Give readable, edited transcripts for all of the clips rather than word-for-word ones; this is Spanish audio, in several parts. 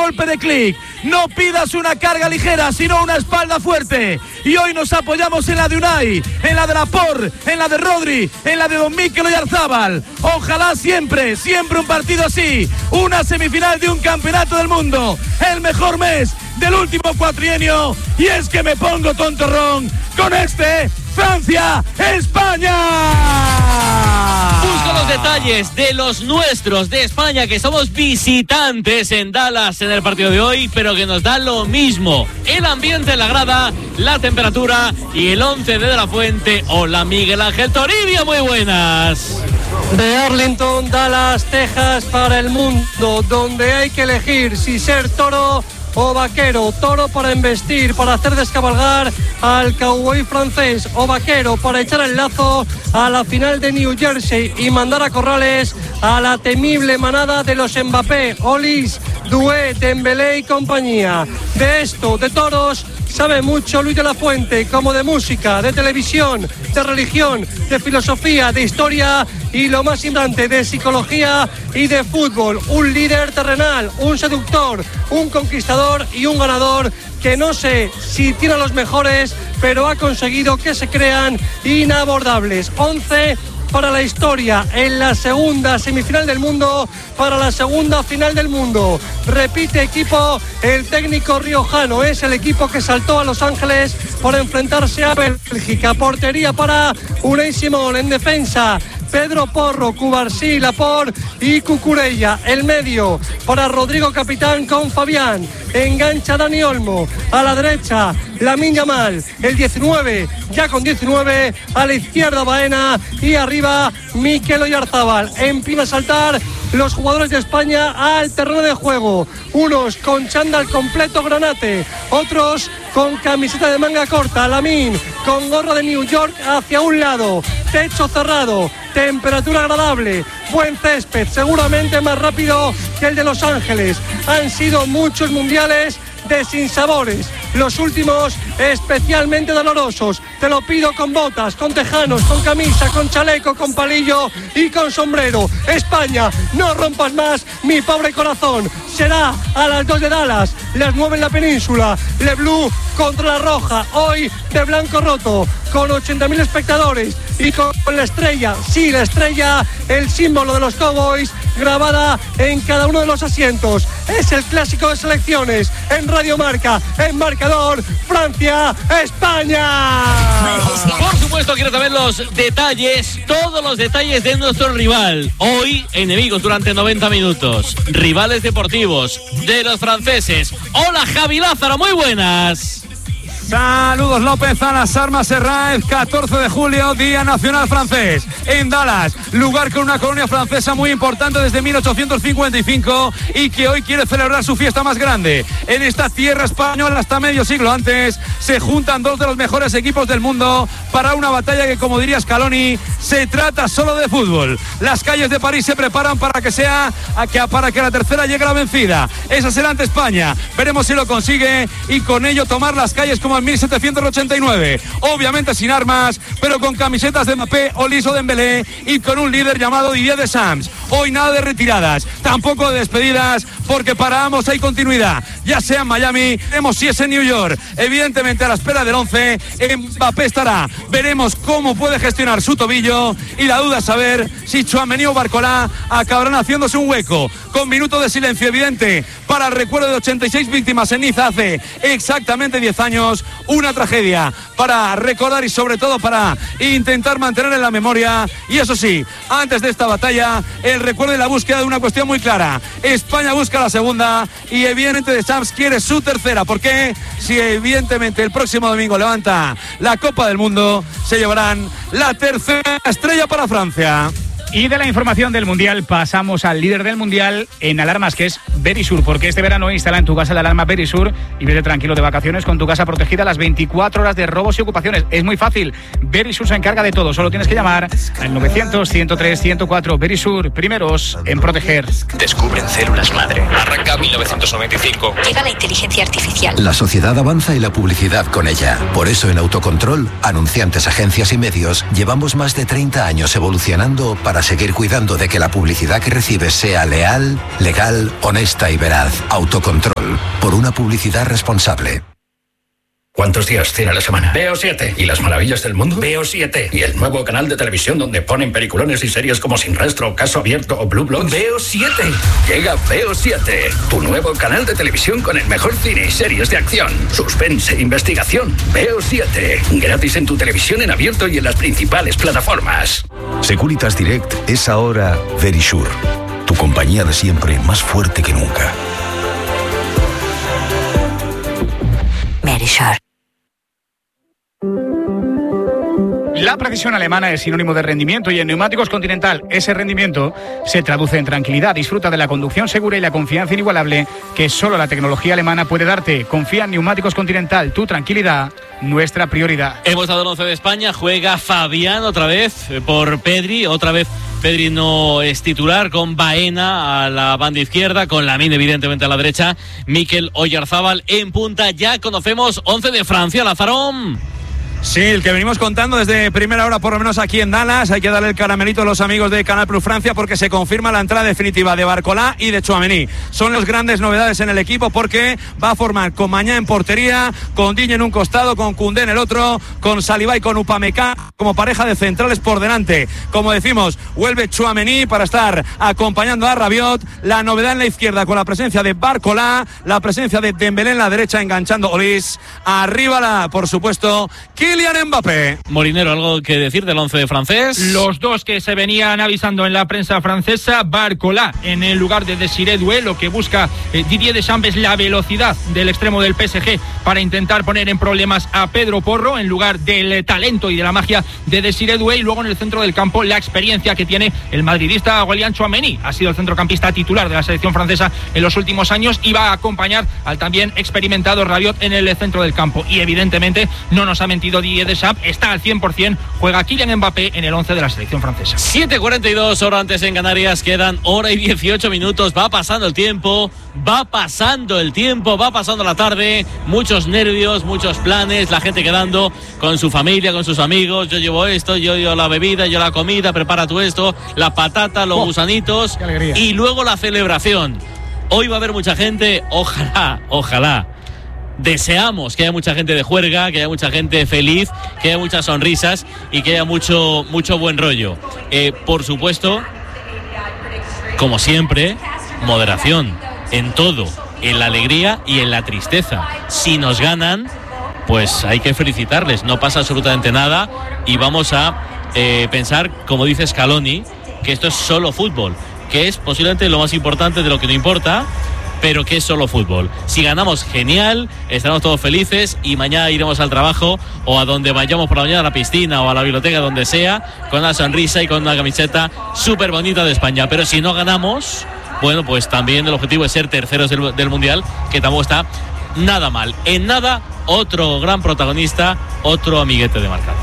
golpe de clic. No pidas una carga ligera, sino una espalda fuerte. Y hoy nos apoyamos en la de Unai, en la de Laporte, en la de Rodri, en la de Don Mikel Oyarzabal. Ojalá siempre un partido así. Una semifinal de un campeonato del mundo. El mejor mes del último cuatrienio. Y es que me pongo tontorrón con este Francia-España. Busco los detalles de los nuestros de España, que somos visitantes en Dallas en el partido de hoy, pero que nos da lo mismo. El ambiente en la grada, la temperatura y el 11 de la Fuente. Hola, Miguel Ángel Toribio, muy buenas. De Arlington, Dallas, Texas, para el mundo, donde hay que elegir si ser toro o vaquero. Toro para embestir, para hacer descabalgar al cowboy francés, o vaquero para echar el lazo a la final de New Jersey y mandar a corrales a la temible manada de los Mbappé, Olis, Doué, Dembélé y compañía. De esto, de toros, sabe mucho Luis de la Fuente, como de música, de televisión, de religión, de filosofía, de historia y lo más importante, de psicología y de fútbol. Un líder terrenal, un seductor, un conquistador y un ganador que no sé si tiene a los mejores, pero ha conseguido que se crean inabordables. 11 para la historia en la segunda semifinal del mundo, para la segunda final del mundo. Repite equipo el técnico riojano, es el equipo que saltó a Los Ángeles por enfrentarse a Bélgica. Portería para Unai Simón, en defensa Pedro Porro, Cubarsí, Laporte y Cucurella. El medio para Rodrigo Capitán con Fabián. Engancha Dani Olmo. A la derecha Lamine Yamal. El 19, ya con 19. A la izquierda Baena. Y arriba Mikel Oyarzabal. Empieza a saltar los jugadores de España al terreno de juego. Unos con chándal completo granate, otros con camiseta de manga corta. Lamine con gorra de New York hacia un lado. Techo cerrado, temperatura agradable, buen césped, seguramente más rápido que el de Los Ángeles. Han sido muchos mundiales de sinsabores, los últimos especialmente dolorosos. Te lo pido con botas, con tejanos, con camisa, con chaleco, con palillo y con sombrero. España, no rompas más mi pobre corazón. Será a las 2 de Dallas, las 9 en la península. Le Blue contra la Roja, hoy de blanco roto, con 80.000 espectadores y con la estrella, sí, la estrella, el símbolo de los Cowboys, grabada en cada uno de los asientos. Es el clásico de selecciones en Radio Marca, en marcador, Francia, España. Por supuesto, quiero saber los detalles, todos los detalles de nuestro rival. Hoy, enemigos durante 90 minutos, rivales deportivos de los franceses. Hola, Javi Lázaro, muy buenas. Saludos López a las armas. Serraez, 14 de julio, Día Nacional Francés en Dallas, lugar con una colonia francesa muy importante desde 1855 y que hoy quiere celebrar su fiesta más grande. En esta tierra española, hasta medio siglo antes, se juntan dos de los mejores equipos del mundo para una batalla que, como diría Scaloni, se trata solo de fútbol. Las calles de París se preparan para que la tercera llegue la vencida. Esa será ante España. Veremos si lo consigue y con ello tomar las calles como en 1789, obviamente sin armas, pero con camisetas de Mbappé, Olis o Dembélé y con un líder llamado Didier Deschamps. Hoy nada de retiradas, tampoco de despedidas, porque para ambos hay continuidad, ya sea en Miami, veremos si es en New York. Evidentemente a la espera del 11, Mbappé estará. Veremos cómo puede gestionar su tobillo y la duda es saber si Tchouaméni o Barcola acabarán haciéndose un hueco. Con minuto de silencio evidente para el recuerdo de 86 víctimas en Niza hace exactamente 10 años. Una tragedia para recordar y sobre todo para intentar mantener en la memoria. Y eso sí, antes de esta batalla, el recuerdo y la búsqueda de una cuestión muy clara. España busca la segunda y evidentemente Deschamps quiere su tercera, porque si evidentemente el próximo domingo levanta la Copa del Mundo, se llevarán la tercera estrella para Francia. Y de la información del Mundial pasamos al líder del Mundial en alarmas, que es Verisur, porque este verano instala en tu casa la alarma Verisur y vete tranquilo de vacaciones con tu casa protegida a las 24 horas de robos y ocupaciones. Es muy fácil, Verisur se encarga de todo, solo tienes que llamar al 900-103-104. Verisur, primeros en proteger. Descubren células madre. Arranca 1995. Llega la inteligencia artificial. La sociedad avanza y la publicidad con ella. Por eso en Autocontrol, anunciantes, agencias y medios, llevamos más de 30 años evolucionando para seguir cuidando de que la publicidad que recibes sea leal, legal, honesta y veraz. Autocontrol. Por una publicidad responsable. ¿Cuántos días tiene la semana? Veo 7. ¿Y las maravillas del mundo? Veo 7. ¿Y el nuevo canal de televisión donde ponen peliculones y series como Sin Rastro, Caso Abierto o Blue Bloods? Veo 7. Llega Veo 7, tu nuevo canal de televisión con el mejor cine y series de acción, suspense, investigación. Veo 7. Gratis en tu televisión en abierto y en las principales plataformas. Securitas Direct es ahora Verisure, tu compañía de siempre más fuerte que nunca. Verisure. La precisión alemana es sinónimo de rendimiento y en Neumáticos Continental ese rendimiento se traduce en tranquilidad. Disfruta de la conducción segura y la confianza inigualable que solo la tecnología alemana puede darte. Confía en Neumáticos Continental, tu tranquilidad, nuestra prioridad. Hemos dado el 11 de España, juega Fabián otra vez por Pedri, otra vez Pedri no es titular, con Baena a la banda izquierda, con Lamine evidentemente a la derecha, Mikel Oyarzábal en punta. Ya conocemos 11 de Francia, Lazarón. Sí, el que venimos contando desde primera hora, por lo menos aquí en Dallas. Hay que darle el caramelito a los amigos de Canal Plus Francia porque se confirma la entrada definitiva de Barcola y de Tchouaméni. Son las grandes novedades en el equipo porque va a formar con Mañá en portería, con Digne en un costado, con Koundé en el otro, con Saliba y con Upamecano como pareja de centrales por delante. Como decimos, vuelve Tchouaméni para estar acompañando a Rabiot. La novedad en la izquierda con la presencia de Barcola, la presencia de Dembélé en la derecha enganchando Olís. Arriba, por supuesto, Kylian Mbappé. Molinero, ¿algo que decir del 11 de francés? Los dos que se venían avisando en la prensa francesa. Barcola en el lugar de Désiré Doué. Lo que busca Didier Deschamps es la velocidad del extremo del PSG para intentar poner en problemas a Pedro Porro en lugar del talento y de la magia de Désiré Doué. Y luego en el centro del campo la experiencia que tiene el madridista William Tchouaméni. Ha sido el centrocampista titular de la selección francesa en los últimos años y va a acompañar al también experimentado Rabiot en el centro del campo. Y evidentemente no nos ha mentido Didier Deschamps, está al 100%, juega Kylian Mbappé en el 11 de la selección francesa. 7:42 horas antes en Canarias, quedan hora y 18 minutos, va pasando el tiempo, va pasando la tarde, muchos nervios, muchos planes, la gente quedando con su familia, con sus amigos, yo llevo esto, yo llevo la bebida, yo la comida, prepara tú esto, la patata, los gusanitos y luego la celebración. Hoy va a haber mucha gente, ojalá. Deseamos que haya mucha gente de juerga, que haya mucha gente feliz, que haya muchas sonrisas y que haya mucho buen rollo. Por supuesto, como siempre, moderación en todo, en la alegría y en la tristeza. Si nos ganan, pues hay que felicitarles, no pasa absolutamente nada y vamos a pensar, como dice Scaloni, que esto es solo fútbol, que es posiblemente lo más importante de lo que no importa, pero que es solo fútbol. Si ganamos, genial, estaremos todos felices y mañana iremos al trabajo o a donde vayamos por la mañana, a la piscina o a la biblioteca, donde sea, con una sonrisa y con una camiseta súper bonita de España. Pero si no ganamos, bueno, pues también el objetivo es ser terceros del Mundial, que tampoco está nada mal. En nada, otro gran protagonista, otro amiguete de Marca.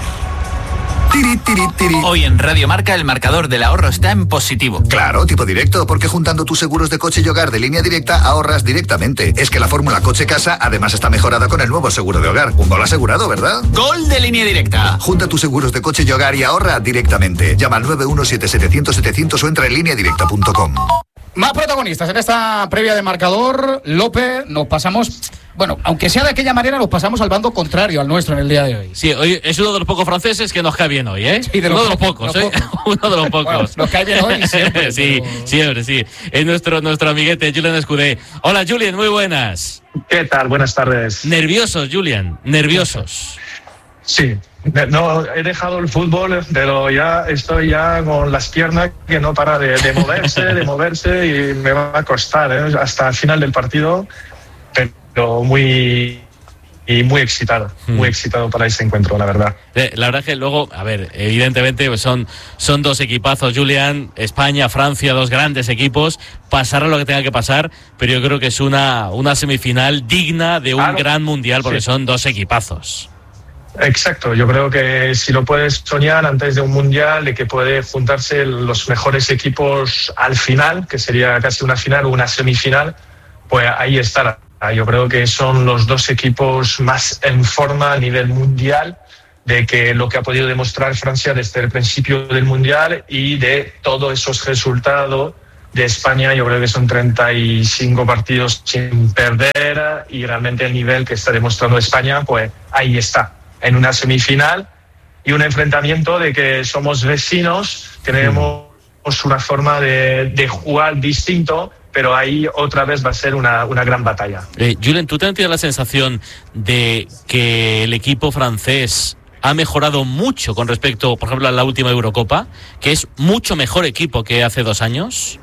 Hoy en Radio Marca el marcador del ahorro está en positivo. Claro, tipo directo, porque juntando tus seguros de coche y hogar de Línea Directa ahorras directamente. Es que la fórmula coche-casa además está mejorada con el nuevo seguro de hogar. Un gol asegurado, ¿verdad? ¡Gol de Línea Directa! Junta tus seguros de coche y hogar y ahorra directamente. Llama al 917-700-700 o entra en lineadirecta.com. Más protagonistas en esta previa de marcador. López, nos pasamos, bueno, aunque sea de aquella manera, nos pasamos al bando contrario al nuestro en el día de hoy. Sí, hoy es uno de los pocos franceses que nos cae bien hoy, ¿eh? Sí, uno de los pocos, ¿eh? Uno de los pocos. Bueno, nos cae bien hoy siempre. Sí, pero... siempre, sí. Es nuestro amiguete, Julian Escudé. Hola, Julian, muy buenas. ¿Qué tal? Buenas tardes. Nerviosos, Julian, nerviosos. Sí. No, he dejado el fútbol, pero ya estoy ya con las piernas que no para de moverse y me va a costar, hasta el final del partido, pero muy excitado, muy excitado para ese encuentro, la verdad. La verdad es que luego, a ver, evidentemente pues son dos equipazos, Julian, España, Francia, dos grandes equipos, pasará lo que tenga que pasar, pero yo creo que es una semifinal digna de un gran mundial, porque son dos equipazos. Exacto, yo creo que si lo puedes soñar antes de un mundial, de que puede juntarse los mejores equipos al final, que sería casi una final o una semifinal, pues ahí estará. Yo creo que son los dos equipos más en forma a nivel mundial de que lo que ha podido demostrar Francia desde el principio del Mundial y de todos esos resultados de España. Yo creo que son 35 partidos sin perder y realmente el nivel que está demostrando España, pues ahí está, en una semifinal y un enfrentamiento de que somos vecinos, tenemos una forma de jugar distinto, pero ahí otra vez va a ser una gran batalla. Julen, ¿tú te tienes la sensación de que el equipo francés ha mejorado mucho con respecto, por ejemplo, a la última Eurocopa, que es mucho mejor equipo que hace 2 años?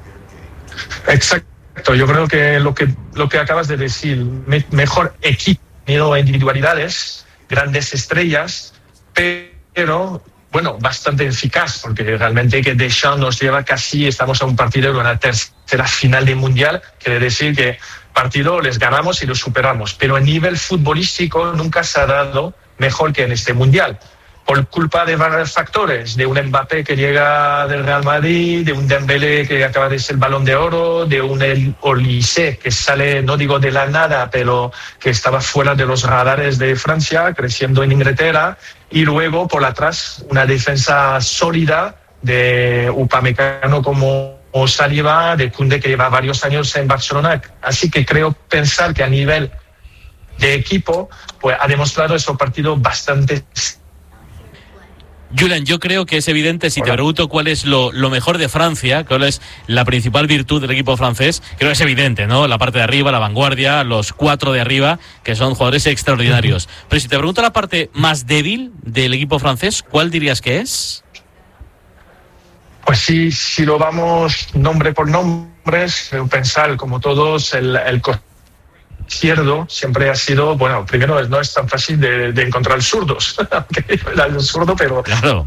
Exacto, yo creo que lo que acabas de decir, mejor equipo, individualidades, grandes estrellas, pero bueno, bastante eficaz, porque realmente que Deschamps nos lleva casi, estamos a un partido de una tercera final de Mundial, quiere decir que partido les ganamos y los superamos, pero a nivel futbolístico nunca se ha dado mejor que en este Mundial, por culpa de varios factores, de un Mbappé que llega del Real Madrid, de un Dembélé que acaba de ser Balón de Oro, de un Olise que sale, no digo de la nada, pero que estaba fuera de los radares de Francia, creciendo en Inglaterra, y luego por atrás una defensa sólida de Upamecano como Saliba, de Koundé que lleva varios años en Barcelona. Así que creo pensar que a nivel de equipo pues ha demostrado esos partidos bastante. Julen, yo creo que es evidente, si te pregunto cuál es lo mejor de Francia, cuál es la principal virtud del equipo francés, creo que es evidente, ¿no? La parte de arriba, la vanguardia, los 4 de arriba, que son jugadores extraordinarios. Pero si te pregunto la parte más débil del equipo francés, ¿cuál dirías que es? Pues si lo vamos nombre por nombre, pensar como todos, el izquierdo siempre ha sido, bueno, primero no es tan fácil de encontrar zurdos, aunque era un zurdo, pero claro,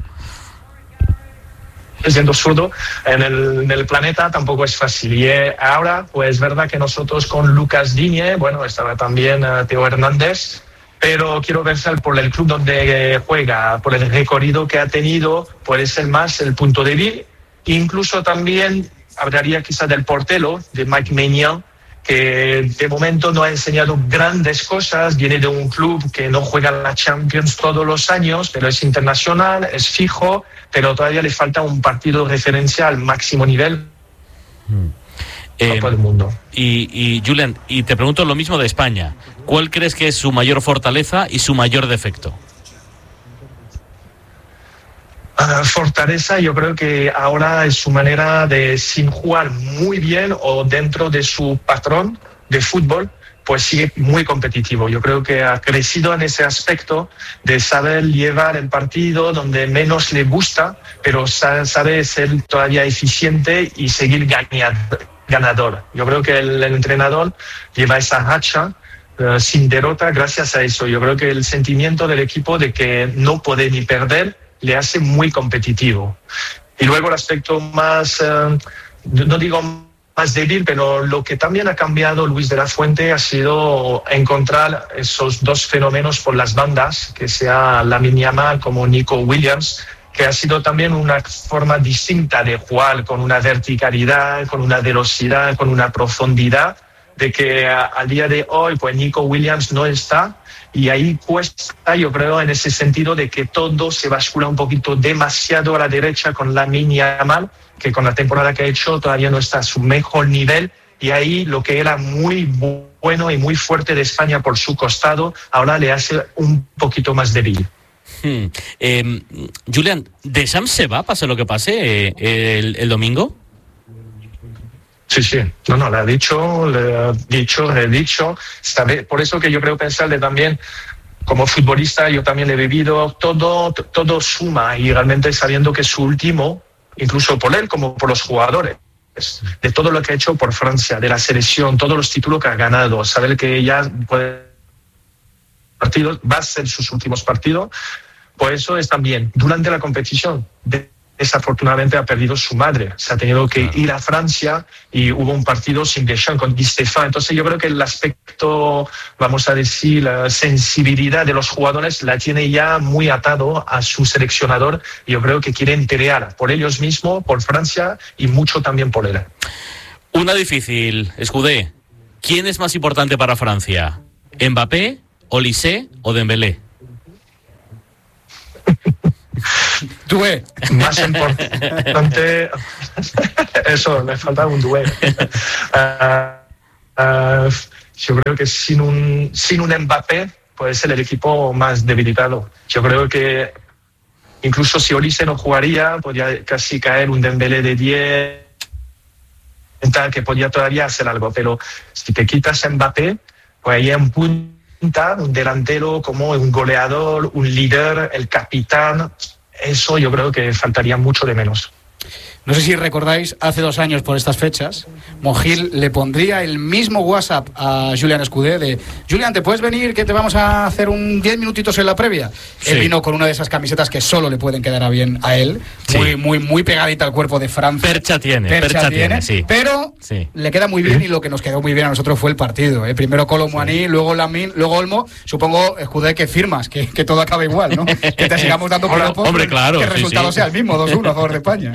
siendo zurdo en el planeta tampoco es fácil. Y ahora, pues es verdad que nosotros con Lucas Digne, bueno, estaba también Teo Hernández, pero quiero pensar por el club donde juega, por el recorrido que ha tenido, puede ser más el punto débil. Incluso también hablaría quizá del portero, de Mike Maignan, que de momento no ha enseñado grandes cosas, viene de un club que no juega la Champions todos los años, pero es internacional, es fijo, pero todavía le falta un partido referencial al máximo nivel para el mundo. Y Julen, y te pregunto lo mismo de España, ¿cuál crees que es su mayor fortaleza y su mayor defecto? Fortaleza, yo creo que ahora es su manera de, sin jugar muy bien o dentro de su patrón de fútbol, pues sigue muy competitivo. Yo creo que ha crecido en ese aspecto de saber llevar el partido donde menos le gusta, pero sabe ser todavía eficiente y seguir ganador. Yo creo que el entrenador lleva esa racha sin derrota gracias a eso. Yo creo que el sentimiento del equipo de que no puede ni perder le hace muy competitivo. Y luego el aspecto más, no digo más débil, pero lo que también ha cambiado Luis de la Fuente ha sido encontrar esos 2 fenómenos por las bandas, que sea Lamine Yamal como Nico Williams, que ha sido también una forma distinta de jugar, con una verticalidad, con una velocidad, con una profundidad, de que al día de hoy pues Nico Williams no está. Y ahí cuesta, yo creo, en ese sentido de que todo se bascula un poquito demasiado a la derecha con Lamine Yamal, que con la temporada que ha hecho todavía no está a su mejor nivel. Y ahí lo que era muy bueno y muy fuerte de España por su costado, ahora le hace un poquito más débil. Julen, ¿Deschamps se va, pase lo que pase, el domingo? Sí, no, le ha dicho, redicho. Por eso que yo creo pensarle también, como futbolista, yo también he vivido, todo suma, y realmente sabiendo que es su último, incluso por él como por los jugadores, de todo lo que ha hecho por Francia, de la selección, todos los títulos que ha ganado, saber que ya va a ser sus últimos partidos, por eso es también, durante la competición, desafortunadamente ha perdido su madre, se ha tenido que ir a Francia y hubo un partido sin Deschamps con Di Stéphane. Entonces yo creo que el aspecto, vamos a decir, la sensibilidad de los jugadores la tiene ya muy atado a su seleccionador, y yo creo que quieren pelear por ellos mismos, por Francia y mucho también por él. Una difícil, Escudé. ¿Quién es más importante para Francia? ¿Mbappé, Olise o Dembélé? Dué. Más importante, eso, me falta un dué. Yo creo que sin un Mbappé puede ser el equipo más debilitado. Yo creo que incluso si Olise no jugaría, podría casi caer un Dembélé de 10, que podía todavía hacer algo. Pero si te quitas a Mbappé, pues ahí en punta, un delantero como un goleador, un líder, el capitán, eso yo creo que faltaría mucho de menos. No sé si recordáis, hace 2 años por estas fechas, Monjil le pondría el mismo WhatsApp a Julián Escudé de: Julián, ¿te puedes venir que te vamos a hacer un 10 minutitos en la previa? Sí. Él vino con una de esas camisetas que solo le pueden quedar bien a él, sí. muy pegadita al cuerpo de Francia. Percha tiene, sí. Pero sí, le queda muy bien, y lo que nos quedó muy bien a nosotros fue el partido. Primero Kolo Muani, luego Lamine, luego Olmo. Supongo, Escudé, que firmas, que todo acabe igual, ¿no? Que te sigamos dando piropos, hombre, claro, que el resultado sea el mismo, 2-1 a favor de España.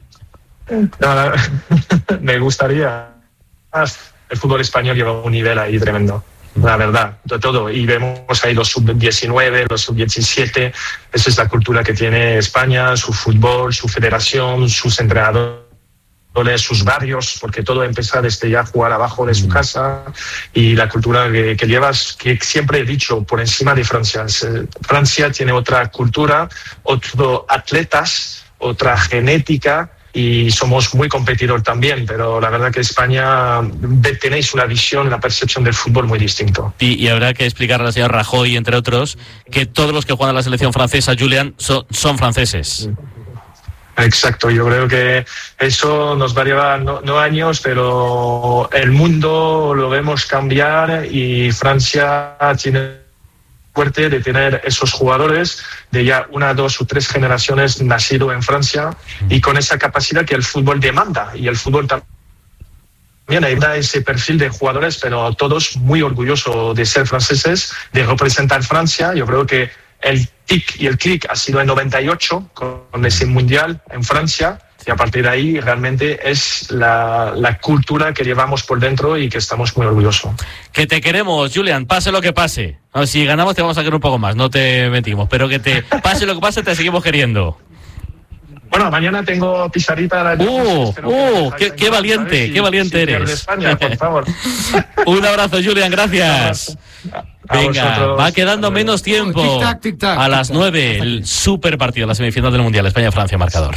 No, me gustaría. El fútbol español lleva un nivel ahí tremendo, la verdad, de todo. Y vemos ahí los sub-19, los sub-17. Esa es la cultura que tiene España, su fútbol, su federación, sus entrenadores, sus barrios, porque todo empieza desde ya jugar abajo de su casa. Y la cultura que llevas, que siempre he dicho, por encima de Francia. Francia tiene otra cultura, otros atletas, otra genética, y somos muy competidor también, pero la verdad que España tenéis una visión, una percepción del fútbol muy distinto. Y habrá que explicarle al señor Rajoy, entre otros, que todos los que juegan a la selección francesa, Julián, son franceses. Exacto, yo creo que eso nos va a llevar no años, pero el mundo lo vemos cambiar, y Francia tiene fuerte de tener esos jugadores de ya 1, 2 o 3 generaciones nacido en Francia, y con esa capacidad que el fútbol demanda, y el fútbol también hay ese perfil de jugadores, pero todos muy orgullosos de ser franceses, de representar Francia. Yo creo que el tic y el clic ha sido en 98 con ese mundial en Francia, y a partir de ahí realmente es la cultura que llevamos por dentro y que estamos muy orgullosos. Que te queremos, Julián, pase lo que pase. Si ganamos te vamos a querer un poco más, no te mentimos, pero que te pase lo que pase, te seguimos queriendo. Bueno, mañana tengo pizarrita. Qué valiente eres. De España, por favor. Un abrazo, Julián, gracias. Venga, vosotros. Va quedando menos tiempo. Tic-tac, a las 9, el super partido, la semifinal del Mundial, España-Francia, marcador.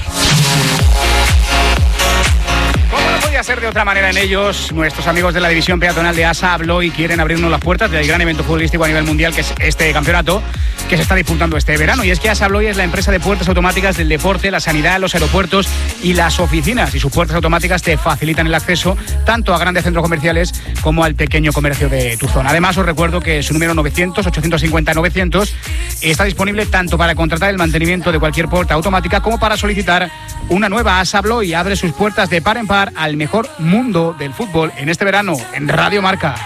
Podría ser de otra manera en ellos. Nuestros amigos de la división peatonal de ASA Abloy quieren abrirnos las puertas del gran evento futbolístico a nivel mundial, que es este campeonato que se está disputando este verano. Y es que ASA Abloy es la empresa de puertas automáticas del deporte, la sanidad, los aeropuertos y las oficinas, y sus puertas automáticas te facilitan el acceso tanto a grandes centros comerciales como al pequeño comercio de tu zona. Además, os recuerdo que su número 900-850-900 está disponible tanto para contratar el mantenimiento de cualquier puerta automática como para solicitar una nueva. ASA Abloy abre sus puertas de par en par al mejor mundo del fútbol en este verano en Radio Marca.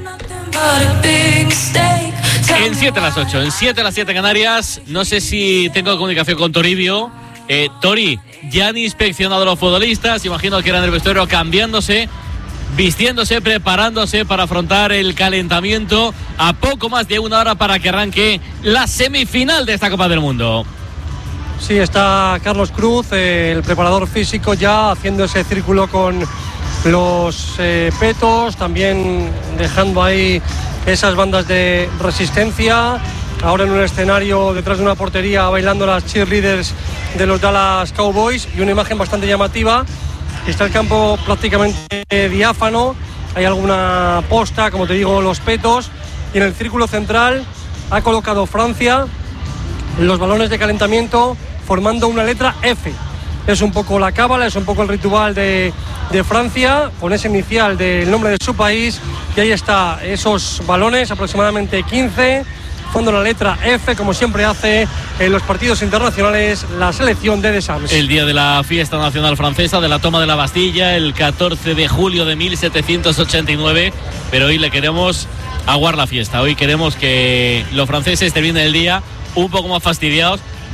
En 7 a las 8, en 7 a las 7 Canarias. No sé si tengo comunicación con Toribio. Tori, ya han inspeccionado a los futbolistas, imagino que eran el vestuario cambiándose, vistiéndose, preparándose para afrontar el calentamiento a poco más de 1 hora para que arranque la semifinal de esta Copa del Mundo. Sí, está Carlos Cruz, el preparador físico, ya haciendo ese círculo con los petos, también dejando ahí esas bandas de resistencia. Ahora en un escenario detrás de una portería bailando las cheerleaders de los Dallas Cowboys, y una imagen bastante llamativa. Está el campo prácticamente diáfano, hay alguna posta, como te digo, los petos, y en el círculo central ha colocado Francia los balones de calentamiento formando una letra F. Es un poco la cábala, es un poco el ritual de Francia, con ese inicial del nombre de su país, y ahí está, esos balones, aproximadamente 15, formando la letra F, como siempre hace en los partidos internacionales la selección de Deschamps. El día de la fiesta nacional francesa, de la toma de la Bastilla, el 14 de julio de 1789, pero hoy le queremos aguar la fiesta, hoy queremos que los franceses terminen el día un poco más fastidiados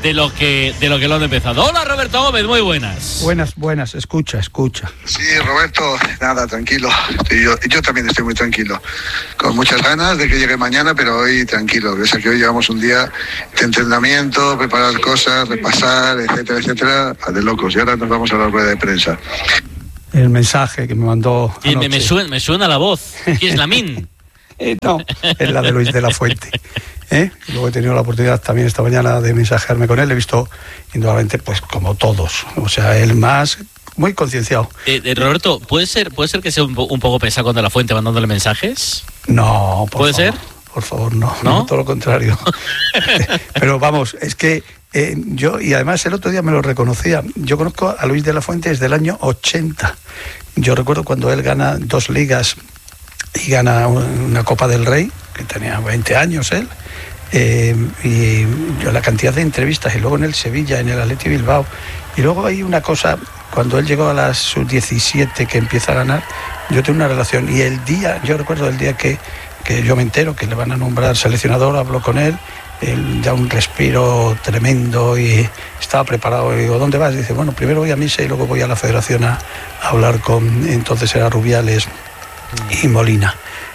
de lo que lo han empezado. Hola, Roberto Gómez, muy buenas. Buenas, escucha. Sí, Roberto, nada, tranquilo. Yo también estoy muy tranquilo. Con muchas ganas de que llegue mañana, pero hoy tranquilo. O sea que hoy llevamos un día de entrenamiento, preparar cosas, repasar, etcétera, de locos. Y ahora nos vamos a la rueda de prensa. El mensaje que me mandó anoche. Me suena la voz. ¿Quién es Lamine? No, es la de Luis de la Fuente. Luego he tenido la oportunidad también esta mañana de mensajearme con él. He visto, indudablemente, pues como todos. O sea, él más, muy concienciado. Roberto, ¿puede ser que sea un poco pesado con de la Fuente mandándole mensajes? No, ¿Puede ser? Por favor, no, todo lo contrario. Pero vamos, es que yo, y además el otro día me lo reconocía, yo conozco a Luis de la Fuente desde el año 80. Yo recuerdo cuando él gana 2 ligas y gana una Copa del Rey, que tenía 20 años él, y yo la cantidad de entrevistas, y luego en el Sevilla, en el Athletic Bilbao, y luego hay una cosa, cuando él llegó a la sub-17 que empieza a ganar, yo tengo una relación, y yo recuerdo el día que yo me entero que le van a nombrar seleccionador, hablo con él da un respiro tremendo y estaba preparado. Y digo, ¿dónde vas? Y dice, bueno, primero voy a misa y luego voy a la federación a hablar con, entonces era Rubiales y Molina.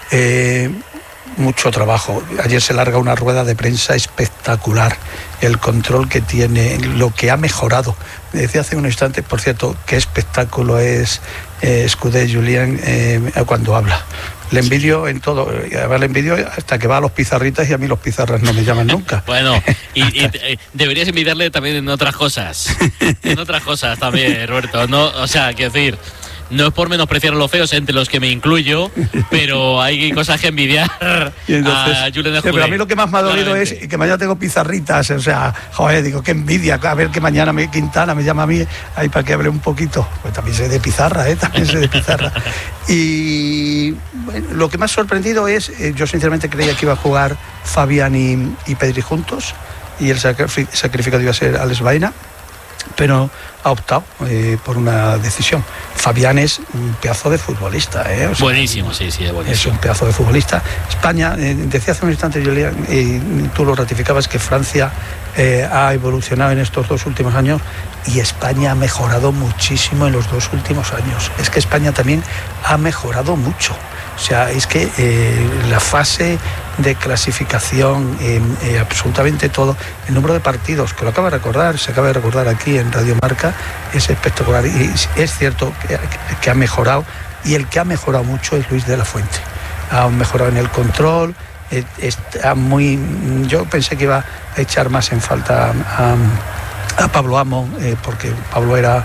Mucho trabajo. Ayer se larga una rueda de prensa espectacular. El control que tiene, lo que ha mejorado. Me decía hace un instante, por cierto, qué espectáculo es Escudé Julián cuando habla. Le envidio en todo, además le envidio hasta que va a los pizarritas y a mí los pizarras no me llaman nunca. Bueno, y deberías envidiarle también en otras cosas. En otras cosas también, Roberto. No, o sea, quiero decir, no es por menospreciar a los feos, entre los que me incluyo, pero hay cosas que envidiar entonces, a Julen Pero a mí lo que más me ha dolido es que mañana tengo pizarritas, o sea, joder, digo, qué envidia, a ver que mañana Quintana me llama a mí ahí para que hable un poquito. Pues también sé de pizarra, también sé de pizarra. Y bueno, lo que más sorprendido es, yo sinceramente creía que iba a jugar Fabián y Pedri juntos, y el sacrificado iba a ser Alex Baena, pero ha optado por una decisión. Fabián es un pedazo de futbolista. O sea, buenísimo, sí, es buenísimo. Es un pedazo de futbolista. España, decía hace un instante, Julián, y tú lo ratificabas, que Francia ha evolucionado en estos 2 últimos años y España ha mejorado muchísimo en los 2 últimos años. Es que España también ha mejorado mucho. O sea, es que la fase de clasificación, absolutamente todo, el número de partidos, que lo acaba de recordar, se acaba de recordar aquí en Radio Marca, es espectacular. Y es cierto que ha mejorado, y el que ha mejorado mucho es Luis de la Fuente. Ha mejorado en el control, está muy... Yo pensé que iba a echar más en falta a Pablo Amo, porque Pablo era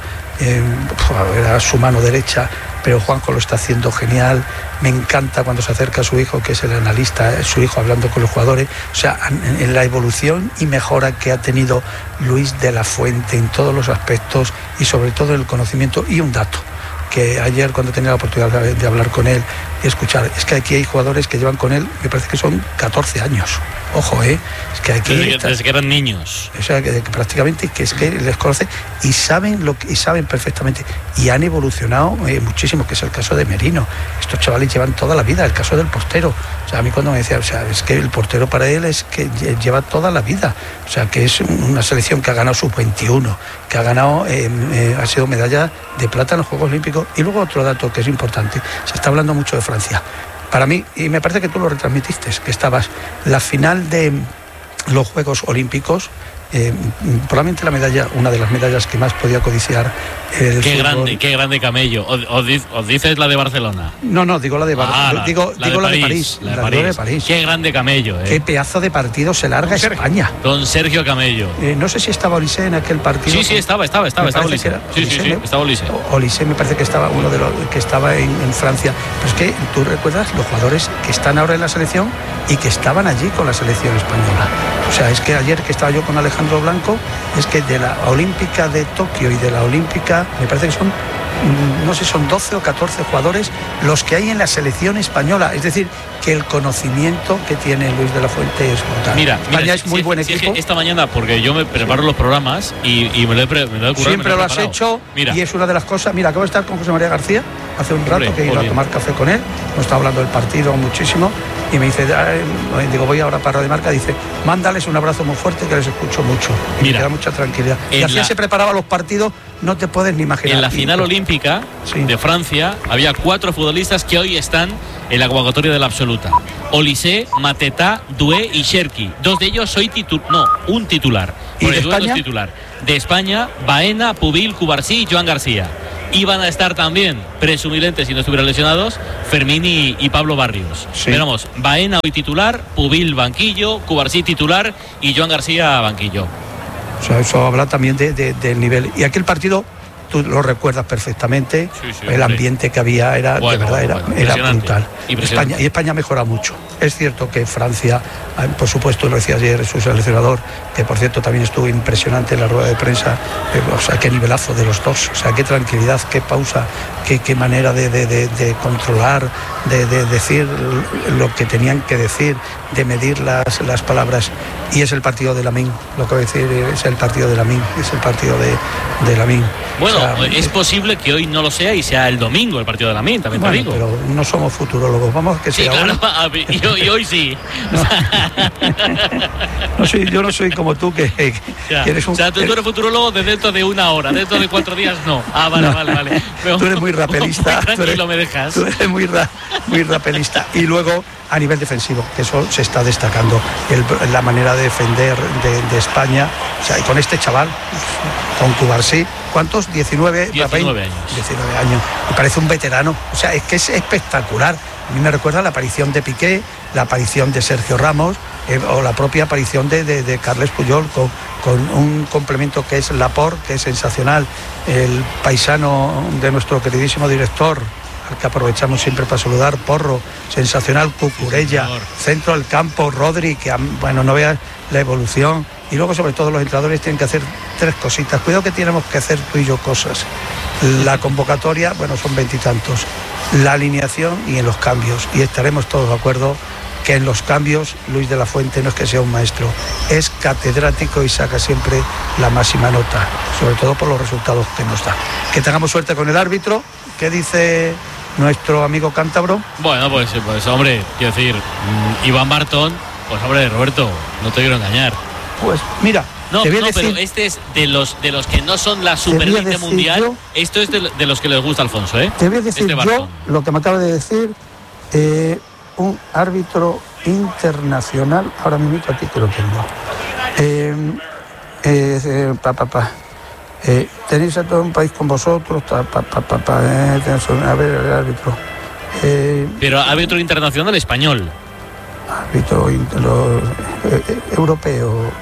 su mano derecha, pero Juanjo lo está haciendo genial. Me encanta cuando se acerca a su hijo, que es el analista, su hijo hablando con los jugadores. O sea, en la evolución y mejora que ha tenido Luis de la Fuente en todos los aspectos y sobre todo el conocimiento. Y un dato, que ayer cuando tenía la oportunidad de hablar con él y escuchar, es que aquí hay jugadores que llevan con él, me parece que son 14 años. Ojo, es que aquí desde que eran niños. O sea, que prácticamente que es que les conoce y saben saben perfectamente, y han evolucionado muchísimo, que es el caso de Merino. Estos chavales llevan toda la vida, el caso del portero. O sea, a mí cuando me decía, o sea, es que el portero para él es que lleva toda la vida. O sea, que es una selección que ha ganado sub-21, que ha ganado, ha sido medalla de plata en los Juegos Olímpicos. Y luego otro dato que es importante, se está hablando mucho de Francia. Para mí, y me parece que tú lo retransmitiste, que estabas la final de los Juegos Olímpicos, probablemente la medalla, una de las medallas que más podía codiciar qué grande camello. ¿Os dices la de Barcelona? No, digo la de Barcelona. Digo la de París. La de París. Qué grande camello. Qué pedazo de partido se larga España. Don Sergio Camello. No sé si estaba Olise en aquel partido. Sí, estaba Olise. Sí, estaba Olise. Olise me parece que estaba uno de los que estaba en Francia. Pero es que tú recuerdas los jugadores que están ahora en la selección y que estaban allí con la selección española. O sea, es que ayer que estaba yo con Alejandro Blanco, es que de la Olímpica de Tokio y de la Olímpica, me parece que son, no sé, son 12 o 14 jugadores los que hay en la selección española. Es decir, que el conocimiento que tiene Luis de la Fuente es brutal. Mira, España es muy buen equipo. Es que esta mañana, porque yo me preparo los programas y me lo he currado. Siempre lo has hecho. Mira. Y es una de las cosas. Mira, acabo de estar con José María García hace un rato que he ido a tomar café con él, hemos estado hablando del partido muchísimo, y me dice, digo, voy ahora para Radio Marca, dice, mándales un abrazo muy fuerte que les escucho mucho. Y me da mucha tranquilidad. Y así se preparaba los partidos, no te puedes ni imaginar. En la final olímpica de Francia había 4 futbolistas que hoy están en la convocatoria de la absoluta. Olise, Mateta, Doué y Cherki. 2 de ellos un titular. ¿Y de España? Titular. De España, Baena, Pubil, Cubarsí y Joan García. Iban a estar también, presumiblemente, si no estuvieran lesionados, Fermín y Pablo Barrios. Pero vamos, Baena hoy titular, Pubil banquillo, Cubarsí titular y Joan García banquillo. O sea, eso habla también del nivel. Y aquel partido, tú lo recuerdas perfectamente, el ambiente que había era brutal. España mejora mucho. Es cierto que Francia, por supuesto, lo decía ayer su seleccionador, que por cierto también estuvo impresionante en la rueda de prensa, o sea, qué nivelazo de los dos, o sea, qué tranquilidad, qué pausa, qué manera de controlar, de decir lo que tenían que decir, de medir las palabras. Y es el partido de Lamine, lo que voy a decir, es el partido de Lamine, es el partido de Lamine. Bueno, o sea, es posible que hoy no lo sea y sea el domingo el partido de Lamine, también te digo. Pero no somos futurólogos, vamos a que sea claro, y hoy sí. Yo no soy como tú, que eres un... O sea, tú eres futurólogo de dentro de 1 hora, dentro de 4 días no. Vale. Pero, tú eres muy rapelista. Muy tranquilo me dejas. Tú eres muy rapelista. Y luego, a nivel defensivo, que eso se está destacando, la manera de defender de España, o sea, y con este chaval, con Cubarsí, ¿cuántos? 19 años. 19 años. Me parece un veterano, o sea, es que es espectacular. A mí me recuerda la aparición de Piqué, la aparición de Sergio Ramos, o la propia aparición de Carles Puyol, con un complemento que es Laporte, que es sensacional, el paisano de nuestro queridísimo director, al que aprovechamos siempre para saludar, Porro, sensacional, Cucurella, centro del campo, Rodri, que bueno, no veas la evolución. Y luego, sobre todo, los entrenadores tienen que hacer 3 cositas. Cuidado que tenemos que hacer tú y yo cosas. La convocatoria, bueno, son 20 y tantos. La alineación y en los cambios. Y estaremos todos de acuerdo que en los cambios Luis de la Fuente no es que sea un maestro, es catedrático y saca siempre la máxima nota, sobre todo por los resultados que nos da. Que tengamos suerte con el árbitro. ¿Qué dice nuestro amigo cántabro? Bueno, pues hombre, quiero decir, Iván Bartón, pues hombre, Roberto, no te quiero engañar. Pues mira, no, pero este es de los que no son la superélite mundial. Esto es de los que les gusta Alfonso, ¿eh? Te voy a decir yo lo que me acaba de decir un árbitro internacional, ahora mismo aquí que lo tengo. Tenéis a todo un país con vosotros, a ver el árbitro. Pero árbitro internacional español. Árbitro europeo.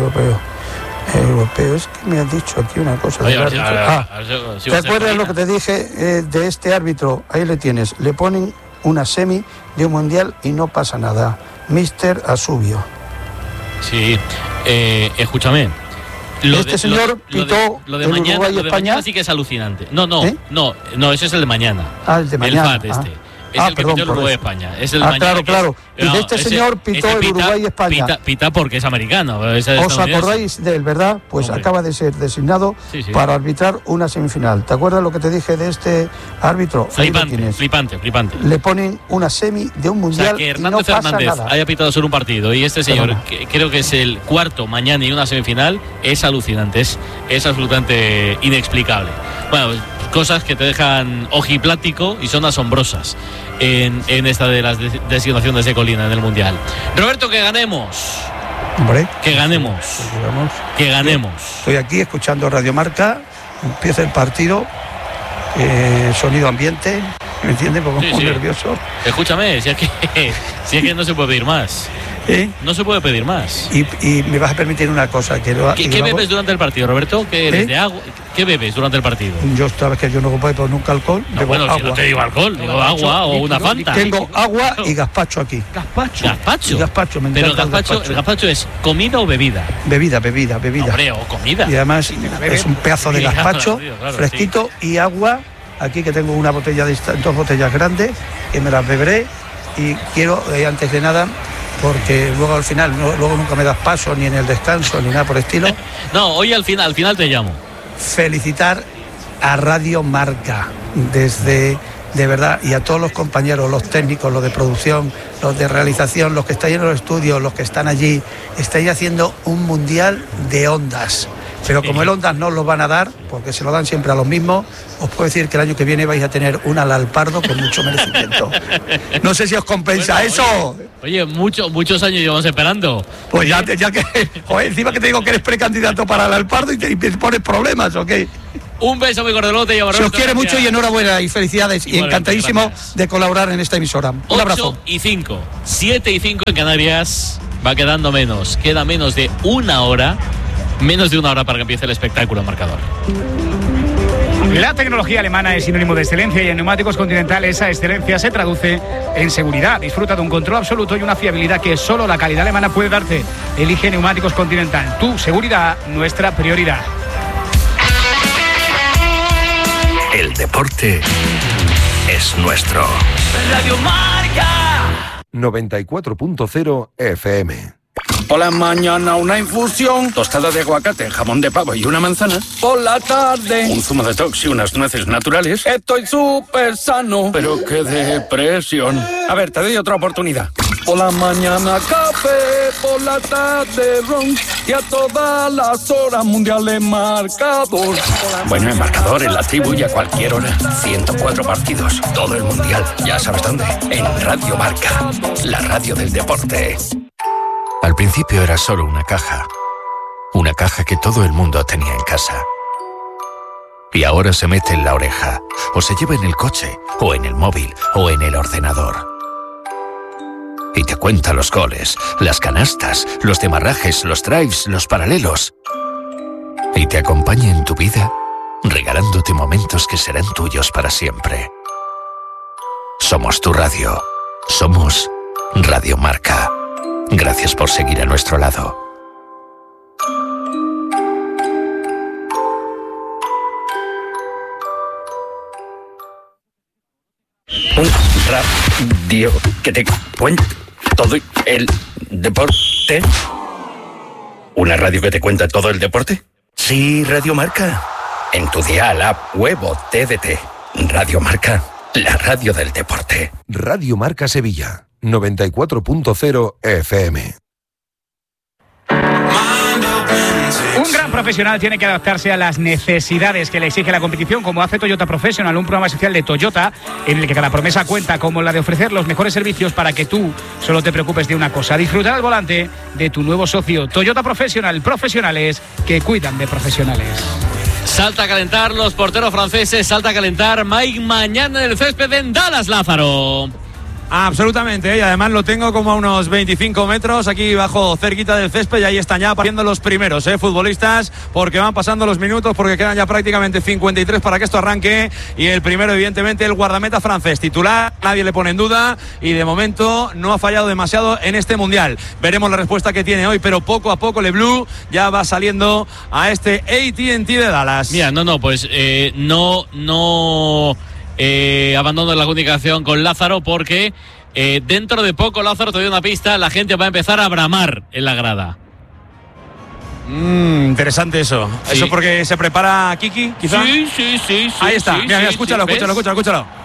Es que me has dicho aquí una cosa. ¿Te acuerdas lo que te dije de este árbitro? Ahí le tienes. Le ponen una semi de un mundial y no pasa nada. Mister Asubio. Sí, escúchame. Señor pitó lo de mañana, Uruguay y España. Mañana sí que es alucinante. No, ese es el de mañana. El de mañana. El FAT es el que pitó el Uruguay y España. Es el de mañana. Claro. Y de este señor pitó el Uruguay y España. Pita porque es americano. ¿Os acordáis de él, verdad? Pues hombre, acaba de ser designado para arbitrar una semifinal. ¿Te acuerdas lo que te dije de este árbitro? Flipante. Le ponen una semi de un mundial. O sea, que Hernández Fernández haya pitado solo un partido y este señor, que creo que es el cuarto mañana y una semifinal, es alucinante. Es absolutamente inexplicable. Bueno, cosas que te dejan ojiplático y son asombrosas en esta de las designaciones de Colina en el Mundial. Roberto, que ganemos. Hombre, que ganemos. Estoy aquí escuchando Radio Marca, empieza el partido, sonido ambiente, ¿me entiendes? Porque muy nervioso. Escúchame, si es que no se puede pedir más. No se puede pedir más. Y me vas a permitir una cosa. ¿Qué bebes durante el partido, Roberto? ¿Qué eres de agua? ¿Qué bebes durante el partido? Sabes que yo no bebo nunca alcohol. No, bueno, agua. Si no te digo alcohol, digo agua o una Fanta. Tengo agua y gazpacho aquí. ¿Gazpacho? Me pero encanta el gazpacho es comida o bebida. Bebida. Hombre, o comida. Y además es un pedazo de gazpacho fresquito y agua. Aquí que tengo una botella dos botellas grandes que me las beberé y quiero antes de nada, porque luego al final luego nunca me das paso ni en el descanso ni nada por el estilo. No, hoy al final te llamo. Felicitar a Radio Marca desde de verdad, y a todos los compañeros, los técnicos, los de producción, los de realización, los que estáis en los estudios, los que están allí, estáis haciendo un mundial de ondas. Pero como el Ondas no os lo van a dar, porque se lo dan siempre a los mismos, os puedo decir que el año que viene vais a tener un Alalpardo con mucho merecimiento. No sé si os compensa eso. Oye, muchos años llevamos esperando. Pues ya que... Joder, encima que te digo que eres precandidato para el Alalpardo y te pones problemas, ¿ok? Un beso muy cordialote y se os quiere mucho y enhorabuena y felicidades. Y encantadísimo de colaborar en esta emisora. Un abrazo. 8:05, 7:05 en Canarias. Va quedando menos. Queda menos de una hora. Menos de una hora para que empiece el espectáculo marcador. La tecnología alemana es sinónimo de excelencia y en Neumáticos Continental esa excelencia se traduce en seguridad. Disfruta de un control absoluto y una fiabilidad que solo la calidad alemana puede darte. Elige Neumáticos Continental. Tu seguridad, nuestra prioridad. El deporte es nuestro. Radio Marca 94.0 FM. Por la mañana una infusión, tostada de aguacate, jamón de pavo y una manzana. Por la tarde, un zumo de tox y unas nueces naturales. Estoy súper sano, pero qué depresión. A ver, te doy otra oportunidad. Por la mañana café, por la tarde ron y a todas las horas mundiales marcador. Bueno, en marcador, en la tribu y a cualquier hora. 104 partidos, todo el mundial. Ya sabes dónde. En Radio Marca, la radio del deporte. Al principio era solo una caja que todo el mundo tenía en casa. Y ahora se mete en la oreja, o se lleva en el coche, o en el móvil, o en el ordenador. Y te cuenta los goles, las canastas, los demarrajes, los drives, los paralelos. Y te acompaña en tu vida, regalándote momentos que serán tuyos para siempre. Somos tu radio. Somos Radio Marca. Gracias por seguir a nuestro lado. Un radio que te cuenta todo el deporte. ¿Una radio que te cuenta todo el deporte? Sí, Radio Marca. En tu dial, app, web o TDT. Radio Marca, la radio del deporte. Radio Marca Sevilla 94.0 FM. Un gran profesional tiene que adaptarse a las necesidades que le exige la competición, como hace Toyota Professional, un programa especial de Toyota en el que cada promesa cuenta, como la de ofrecer los mejores servicios para que tú solo te preocupes de una cosa: disfrutar al volante de tu nuevo socio. Toyota Professional, profesionales que cuidan de profesionales. Salta a calentar los porteros franceses, salta a calentar Mike mañana en el césped en Dallas, Lázaro. Absolutamente, y además lo tengo como a unos 25 metros aquí bajo, cerquita del césped, y ahí están ya apareciendo los primeros futbolistas, porque van pasando los minutos, porque quedan ya prácticamente 53 para que esto arranque, y el primero evidentemente el guardameta francés, titular, nadie le pone en duda, y de momento no ha fallado demasiado en este mundial. Veremos la respuesta que tiene hoy, pero poco a poco Le Bleu ya va saliendo a este AT&T de Dallas. Mira, pues abandono la comunicación con Lázaro, porque dentro de poco, Lázaro, te doy una pista, la gente va a empezar a bramar en la grada. Interesante eso. Sí. ¿Eso porque se prepara Kiki, quizá? Sí. Ahí está, sí, mira, sí, escúchalo.